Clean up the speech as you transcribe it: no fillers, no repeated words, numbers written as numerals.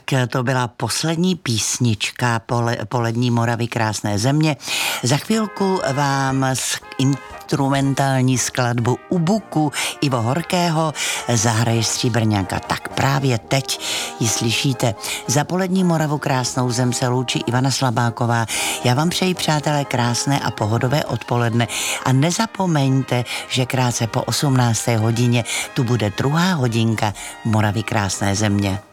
to byla poslední písnička Polední Moravy krásné země. Za chvilku vám instrumentální skladbu U buku Ivo Horkého zahraje Stříbrňanka. Tak právě teď ji slyšíte. Za Polední Moravu krásnou zem se loučí Ivana Slabáková. Já vám přeji, přátelé, krásné a pohodové odpoledne a nezapomeňte, že krátce po 18. hodině tu bude druhá hodinka Moravy krásné země.